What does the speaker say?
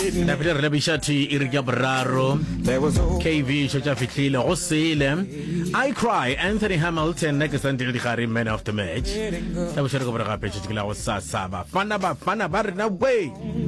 La pele re le bishati iriga braro KV shocha fitlile go sele I cry Anthony Hamilton next until the Harry man of the match. Ta bo share go bra gape tshikela go sa ba fana ba re na way